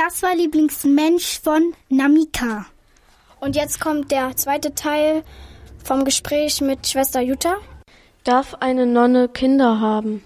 Das war Lieblingsmensch von Namika. Und jetzt kommt der zweite Teil vom Gespräch mit Schwester Jutta. Darf eine Nonne Kinder haben?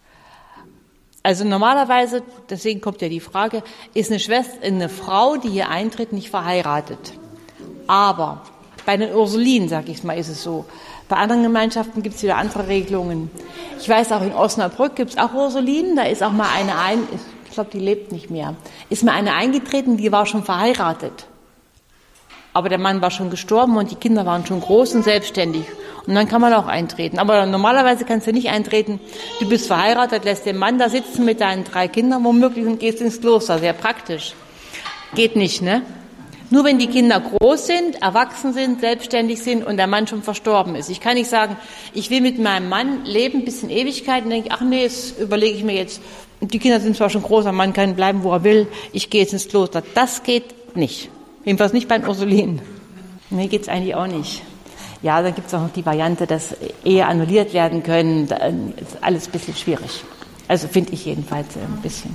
Also normalerweise, deswegen kommt ja die Frage, ist eine Frau, die hier eintritt, nicht verheiratet. Aber bei den Ursulinen, sag ich mal, ist es so. Bei anderen Gemeinschaften gibt es wieder andere Regelungen. Ich weiß, auch in Osnabrück gibt es auch Ursulinen. Da ist auch mal eine ich glaube, die lebt nicht mehr. Ist mal eine eingetreten, die war schon verheiratet. Aber der Mann war schon gestorben und die Kinder waren schon groß und selbstständig. Und dann kann man auch eintreten. Aber normalerweise kannst du nicht eintreten. Du bist verheiratet, lässt den Mann da sitzen mit deinen 3 Kindern womöglich und gehst ins Kloster. Sehr praktisch. Geht nicht, ne? Nur wenn die Kinder groß sind, erwachsen sind, selbstständig sind und der Mann schon verstorben ist. Ich kann nicht sagen, ich will mit meinem Mann leben bis in Ewigkeit und denke, ach nee, das überlege ich mir jetzt. Die Kinder sind zwar schon groß, der Mann kann bleiben, wo er will. Ich gehe jetzt ins Kloster. Das geht nicht. Jedenfalls nicht bei den Ursulinen. Nee, geht's eigentlich auch nicht. Ja, dann gibt's auch noch die Variante, dass Ehe annulliert werden können. Das ist alles ein bisschen schwierig. Also finde ich jedenfalls ein bisschen.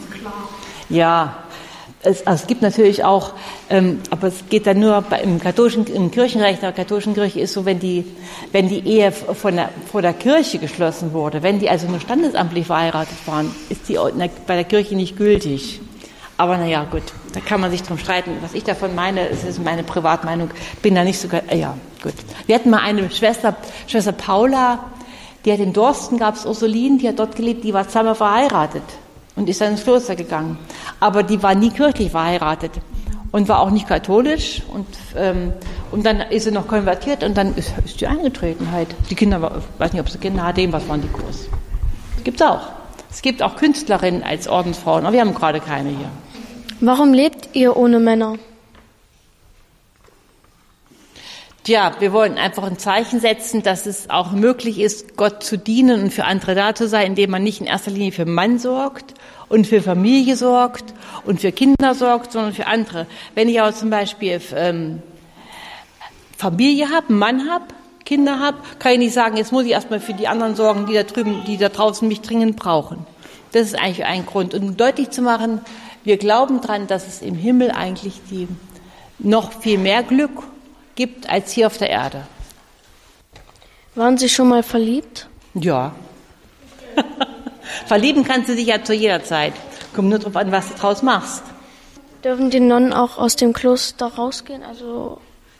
Ja, es gibt natürlich auch, aber es geht dann nur im Kirchenrecht, der katholischen Kirche ist so, wenn die Ehe vor der Kirche geschlossen wurde, wenn die also nur standesamtlich verheiratet waren, ist die bei der Kirche nicht gültig. Aber naja, gut, da kann man sich drum streiten. Was ich davon meine, es ist meine Privatmeinung, bin da nicht so, ja, gut. Wir hatten mal eine Schwester Paula, die hat in Dorsten, gab es Ursulinen, die hat dort gelebt, die war zweimal verheiratet und ist dann ins Kloster gegangen. Aber die war nie kirchlich verheiratet und war auch nicht katholisch und dann ist sie noch konvertiert und dann ist die eingetreten halt. Die Kinder, ich weiß nicht, ob sie Kinder hatte, was waren die groß. Das gibt's auch. Es gibt auch Künstlerinnen als Ordensfrauen, aber wir haben gerade keine hier. Warum lebt ihr ohne Männer? Tja, wir wollen einfach ein Zeichen setzen, dass es auch möglich ist, Gott zu dienen und für andere da zu sein, indem man nicht in erster Linie für Mann sorgt und für Familie sorgt und für Kinder sorgt, sondern für andere. Wenn ich aber zum Beispiel Familie habe, einen Mann habe, Kinder habe, kann ich nicht sagen, jetzt muss ich erstmal für die anderen sorgen, die da draußen mich dringend brauchen. Das ist eigentlich ein Grund. Und um deutlich zu machen, wir glauben dran, dass es im Himmel eigentlich noch viel mehr Glück gibt als hier auf der Erde. Waren Sie schon mal verliebt? Ja. Verlieben kannst du dich ja zu jeder Zeit. Kommt nur darauf an, was du draus machst. Dürfen die Nonnen auch aus dem Kloster rausgehen, also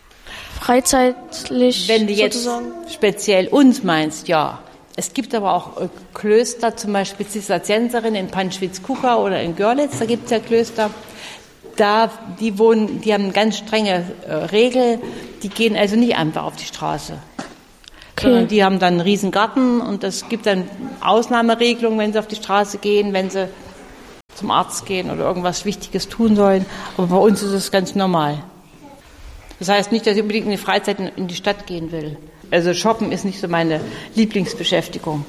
freizeitlich Wenn du sozusagen? Jetzt speziell uns meinst, ja. Es gibt aber auch Klöster, zum Beispiel Zisterzienserinnen in Panschwitz-Kuka oder in Görlitz, da gibt es ja Klöster. Die haben eine ganz strenge Regel, die gehen also nicht einfach auf die Straße. Okay. Sondern die haben dann einen riesen Garten und es gibt dann Ausnahmeregelungen, wenn sie auf die Straße gehen, wenn sie zum Arzt gehen oder irgendwas Wichtiges tun sollen. Aber bei uns ist es ganz normal. Das heißt nicht, dass ich unbedingt in die Freizeit in die Stadt gehen will. Also shoppen ist nicht so meine Lieblingsbeschäftigung.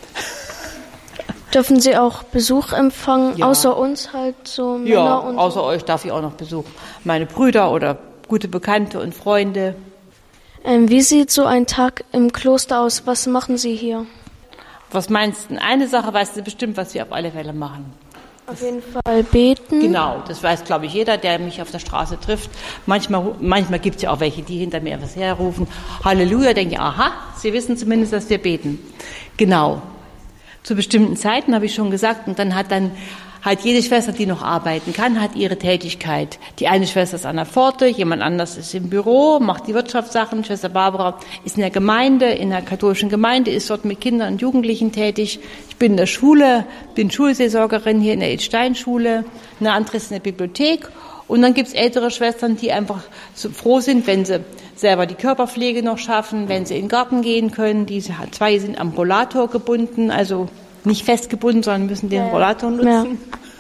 Dürfen Sie auch Besuch empfangen, ja. Außer uns halt so Männer? Ja, und außer so? euch darf ich auch noch Besuch. Meine Brüder oder gute Bekannte und Freunde. Wie sieht so ein Tag im Kloster aus? Was machen Sie hier? Was meinst du? Eine Sache weißt du bestimmt, was wir auf alle Fälle machen. Auf jeden Fall beten. Genau, das weiß, glaube ich, jeder, der mich auf der Straße trifft. Manchmal gibt es ja auch welche, die hinter mir was herrufen. Halleluja, denke ich, aha, sie wissen zumindest, dass wir beten. Genau. Zu bestimmten Zeiten, habe ich schon gesagt, und dann hat jede Schwester, die noch arbeiten kann, hat ihre Tätigkeit. Die eine Schwester ist an der Pforte, jemand anders ist im Büro, macht die Wirtschaftssachen. Schwester Barbara ist in der Gemeinde, in der katholischen Gemeinde, ist dort mit Kindern und Jugendlichen tätig. Ich bin in der Schule, bin Schulseelsorgerin hier in der Edsteinschule. Eine andere ist in der Bibliothek. Und dann gibt's ältere Schwestern, die einfach so froh sind, wenn sie selber die Körperpflege noch schaffen, wenn sie in den Garten gehen können. Zwei sind am Rollator gebunden, also nicht festgebunden, sondern müssen den Rollator nutzen.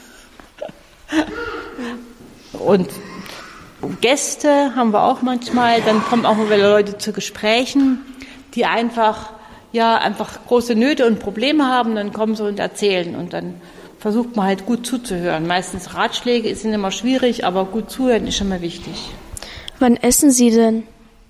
Ja. Und Gäste haben wir auch manchmal. Dann kommen auch mal Leute zu Gesprächen, die einfach große Nöte und Probleme haben. Dann kommen sie und erzählen und dann versucht man halt gut zuzuhören. Meistens Ratschläge sind immer schwierig, aber gut zuhören ist schon mal wichtig. Wann essen Sie denn?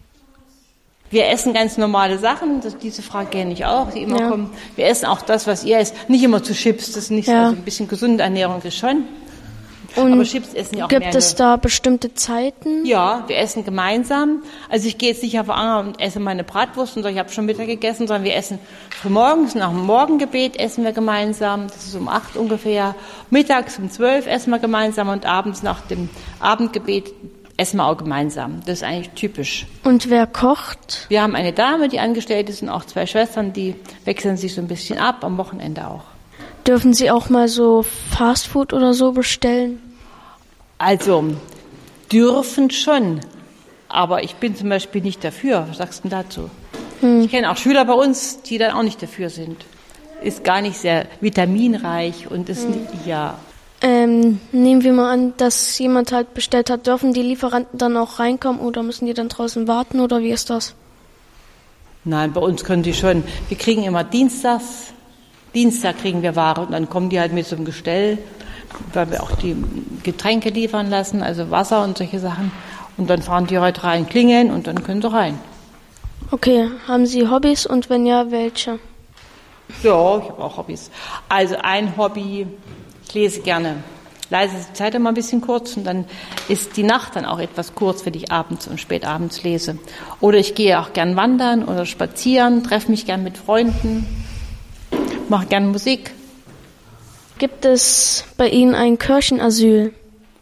Wir essen ganz normale Sachen, diese Frage kenne ich auch, die immer kommen. Wir essen auch das, was ihr esst. Nicht immer zu Chips, das ist nicht so. Also ein bisschen gesunde Ernährung ist schon. Und aber Chips essen ja auch mehr. Gibt es da bestimmte Zeiten? Ja, wir essen gemeinsam. Also ich gehe jetzt nicht auf Anger und esse meine Bratwurst und so, ich habe schon Mittag gegessen, sondern wir essen frühmorgens, nach dem Morgengebet essen wir gemeinsam. Das ist um 8 ungefähr. Mittags um 12 essen wir gemeinsam und abends nach dem Abendgebet essen wir auch gemeinsam. Das ist eigentlich typisch. Und wer kocht? Wir haben eine Dame, die angestellt ist, und auch 2 Schwestern, die wechseln sich so ein bisschen ab, am Wochenende auch. Dürfen Sie auch mal so Fastfood oder so bestellen? Also, dürfen schon, aber ich bin zum Beispiel nicht dafür. Was sagst du denn dazu? Ich kenne auch Schüler bei uns, die dann auch nicht dafür sind. Ist gar nicht sehr vitaminreich und ist ja. Nehmen wir mal an, dass jemand halt bestellt hat, dürfen die Lieferanten dann auch reinkommen oder müssen die dann draußen warten oder wie ist das? Nein, bei uns können die schon. Wir kriegen immer Dienstag kriegen wir Ware und dann kommen die halt mit so einem Gestell, weil wir auch die Getränke liefern lassen, also Wasser und solche Sachen. Und dann fahren die halt rein, klingeln und dann können sie rein. Okay, haben Sie Hobbys und wenn ja, welche? Ja, ich habe auch Hobbys. Also ein Hobby, ich lese gerne. Leise ist die Zeit immer ein bisschen kurz und dann ist die Nacht dann auch etwas kurz, wenn ich abends und spätabends lese. Oder ich gehe auch gern wandern oder spazieren, treffe mich gern mit Freunden, mache gern Musik. Gibt es bei Ihnen ein Kirchenasyl?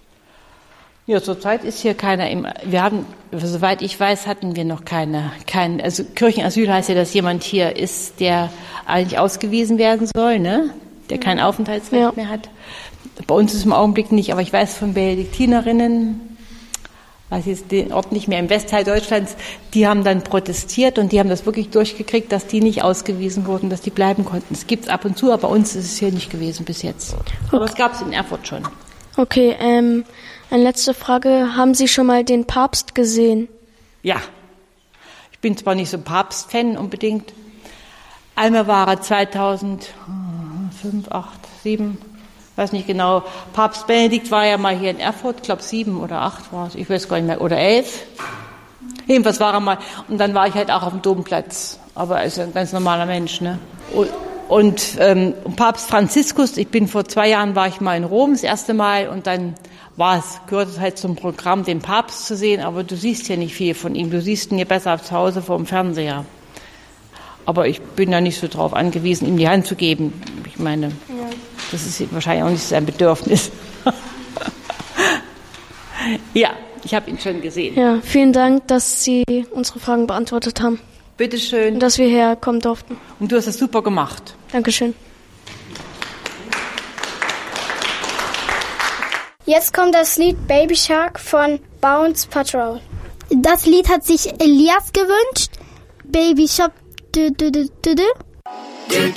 Ja, zurzeit ist hier keiner wir haben, soweit ich weiß, hatten wir noch also Kirchenasyl heißt ja, dass jemand hier ist, der eigentlich ausgewiesen werden soll, ne? Der kein Aufenthaltsrecht mehr hat. Bei uns ist es im Augenblick nicht, aber ich weiß von Benediktinerinnen, weiß jetzt den Ort nicht mehr, im Westteil Deutschlands, die haben dann protestiert und die haben das wirklich durchgekriegt, dass die nicht ausgewiesen wurden, dass die bleiben konnten. Es gibt es ab und zu, aber bei uns ist es hier nicht gewesen bis jetzt. Aber es gab es in Erfurt schon. Okay, eine letzte Frage. Haben Sie schon mal den Papst gesehen? Ja. Ich bin zwar nicht so Papst-Fan unbedingt. Einmal war er 2005, 8, 7, weiß nicht genau. Papst Benedikt war ja mal hier in Erfurt, ich glaube 7 oder 8 war es, ich weiß gar nicht mehr, oder 11. Jedenfalls war er mal, und dann war ich halt auch auf dem Domplatz. Aber er ist ein ganz normaler Mensch, ne? Und Papst Franziskus, vor 2 Jahren war ich mal in Rom das erste Mal und dann gehört es halt zum Programm, den Papst zu sehen, aber du siehst ja nicht viel von ihm. Du siehst ihn ja besser zu Hause vor dem Fernseher. Aber ich bin ja nicht so drauf angewiesen, ihm die Hand zu geben. Ich meine, das ist wahrscheinlich auch nicht sein Bedürfnis. Ja, ich habe ihn schon gesehen. Ja, vielen Dank, dass Sie unsere Fragen beantwortet haben. Bitteschön. Und dass wir herkommen durften. Und du hast das super gemacht. Dankeschön. Jetzt kommt das Lied Baby Shark von Bounce Patrol. Das Lied hat sich Elias gewünscht. Baby Shark. Du, du, du, du, du.